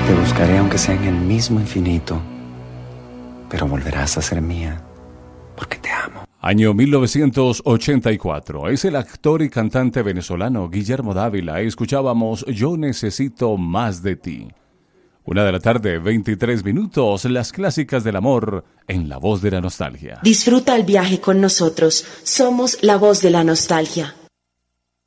Te buscaré aunque sea en el mismo infinito, pero volverás a ser mía, porque te amo. Año 1984. Es el actor y cantante venezolano Guillermo Dávila. Escuchábamos Yo necesito más de ti. 1:23 p.m, las clásicas del amor en La Voz de la Nostalgia. Disfruta el viaje con nosotros. Somos La Voz de la Nostalgia.